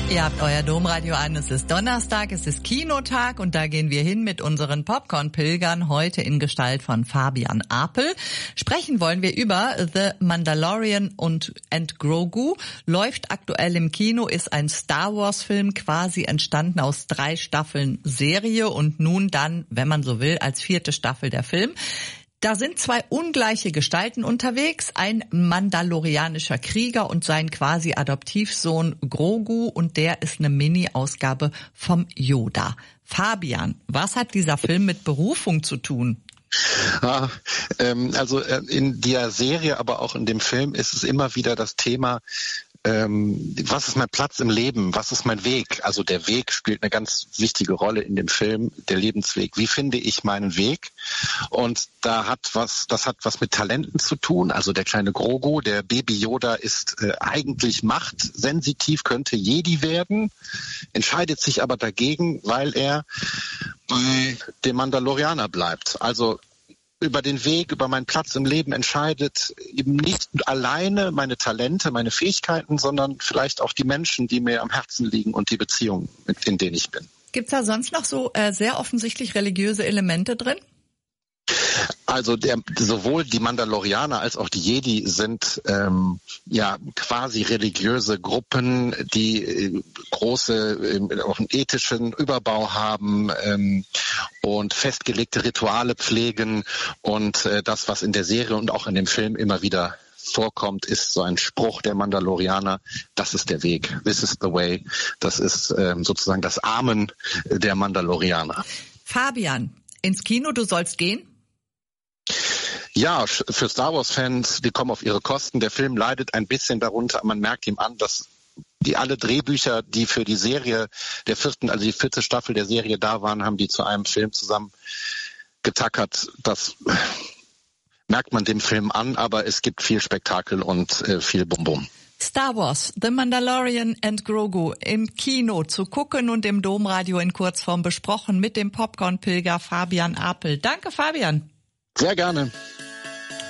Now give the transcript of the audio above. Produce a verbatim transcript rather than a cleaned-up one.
Ihr habt euer Domradio an, es ist Donnerstag, es ist Kinotag und da gehen wir hin mit unseren Popcorn-Pilgern, heute in Gestalt von Fabian Apel. Sprechen wollen wir über The Mandalorian und and Grogu. Läuft aktuell im Kino, ist ein Star-Wars-Film, quasi entstanden aus drei Staffeln Serie und nun dann, wenn man so will, als vierte Staffel der Film. Da sind zwei ungleiche Gestalten unterwegs, ein mandalorianischer Krieger und sein quasi Adoptivsohn Grogu und der ist eine Mini-Ausgabe vom Yoda. Fabian, was hat dieser Film mit Berufung zu tun? Ah, ähm, also äh, in der Serie, aber auch in dem Film ist es immer wieder das Thema, ähm, was ist mein Platz im Leben, was ist mein Weg? Also der Weg spielt eine ganz wichtige Rolle in dem Film, der Lebensweg. Wie finde ich meinen Weg? Und da hat was, das hat was mit Talenten zu tun. Also der kleine Grogu, der Baby Yoda, ist äh, eigentlich machtsensitiv, könnte Jedi werden, entscheidet sich aber dagegen, weil er bei dem Mandalorianer bleibt. Also über den Weg, über meinen Platz im Leben entscheidet eben nicht alleine meine Talente, meine Fähigkeiten, sondern vielleicht auch die Menschen, die mir am Herzen liegen und die Beziehungen, in denen ich bin. Gibt's da sonst noch so äh, sehr offensichtlich religiöse Elemente drin? Also der, sowohl die Mandalorianer als auch die Jedi sind ähm, ja quasi religiöse Gruppen, die äh, große, äh, auch einen ethischen Überbau haben ähm, und festgelegte Rituale pflegen. Und äh, das, was in der Serie und auch in dem Film immer wieder vorkommt, ist so ein Spruch der Mandalorianer: Das ist der Weg, this is the way. Das ist ähm, sozusagen das Amen der Mandalorianer. Fabian, ins Kino, du sollst gehen? Ja, für Star Wars-Fans, die kommen auf ihre Kosten. Der Film leidet ein bisschen darunter. Man merkt ihm an, dass die alle Drehbücher, die für die Serie der vierten, also die vierte Staffel der Serie da waren, haben die zu einem Film zusammen getackert. Das merkt man dem Film an, aber es gibt viel Spektakel und äh, viel Bum-Bum. Star Wars, The Mandalorian and Grogu im Kino zu gucken und im Domradio in Kurzform besprochen mit dem Popcorn-Pilger Fabian Apel. Danke, Fabian. Sehr gerne.